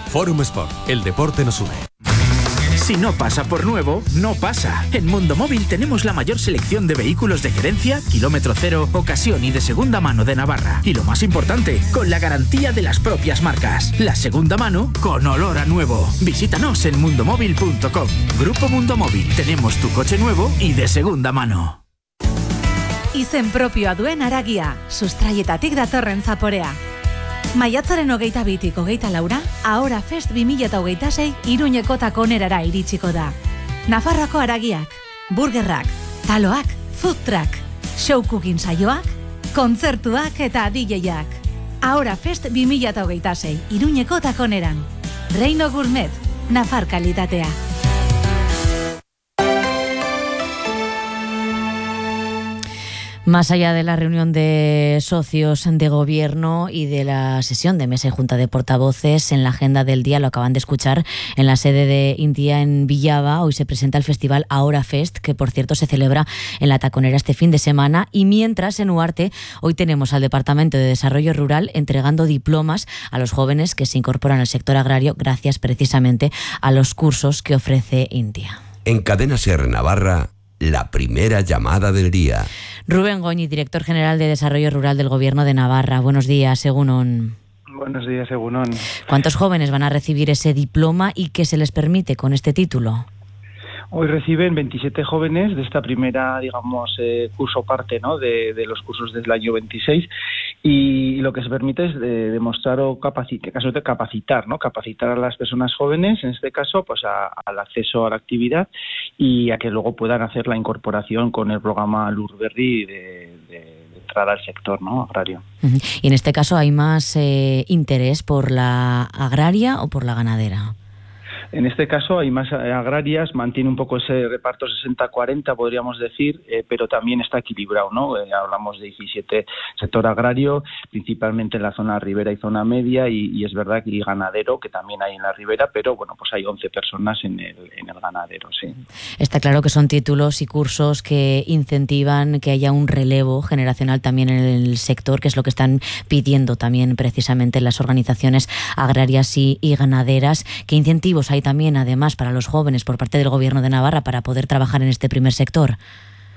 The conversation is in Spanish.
Fórum Sport, el deporte nos une. Si no pasa por nuevo, no pasa. En Mundo Móvil tenemos la mayor selección de vehículos de gerencia, kilómetro cero, ocasión y de segunda mano de Navarra. Y lo más importante, con la garantía de las propias marcas. La segunda mano con olor a nuevo. Visítanos en mundomóvil.com. Grupo Mundo Móvil. Tenemos tu coche nuevo y de segunda mano. Izen propioa duen haragia, sustraietatik datorren zaporea. Maiatzaren 22tik 24, Ahora Fest 2026 Iruñeko takonerara iritsiko da. Nafarroako haragiak, burgerrak, taloak, food truck, show cooking saioak, kontzertuak eta DJak. Ahora Fest 2026 Iruñeko takoneran. Reino Gourmet, Nafar kalitatea. Más allá de la reunión de socios de gobierno y de la sesión de mesa y junta de portavoces, en la agenda del día, lo acaban de escuchar, en la sede de Intia en Villava, hoy se presenta el festival Ahora Fest, que por cierto se celebra en La Taconera este fin de semana, y mientras en Uarte hoy tenemos al Departamento de Desarrollo Rural entregando diplomas a los jóvenes que se incorporan al sector agrario gracias precisamente a los cursos que ofrece Intia. En Cadena SER Navarra, la primera llamada del día. Rubén Goñi, director general de Desarrollo Rural del Gobierno de Navarra. Buenos días, Egunon. Buenos días, Egunon. ¿Cuántos jóvenes van a recibir ese diploma y qué se les permite con este título? Hoy reciben 27 jóvenes de esta primera, digamos, curso parte, ¿no?, de los cursos del año 26, y lo que se permite es demostrar o capacitar, ¿no?, capacitar a las personas jóvenes, en este caso, pues al acceso a la actividad y a que luego puedan hacer la incorporación con el programa Lurberri de entrada al sector, ¿no?, agrario. Y en este caso, ¿hay más interés por la agraria o por la ganadera? En este caso hay más agrarias, mantiene un poco ese reparto 60-40, podríamos decir, pero también está equilibrado, ¿no? Hablamos de 17 sector agrario, principalmente en la zona ribera y zona media, y es verdad que hay ganadero, que también hay en la ribera, pero bueno, pues hay 11 personas en el ganadero, sí. Está claro que son títulos y cursos que incentivan que haya un relevo generacional también en el sector, que es lo que están pidiendo también precisamente las organizaciones agrarias y ganaderas. ¿Qué incentivos hay también, además, para los jóvenes por parte del Gobierno de Navarra para poder trabajar en este primer sector?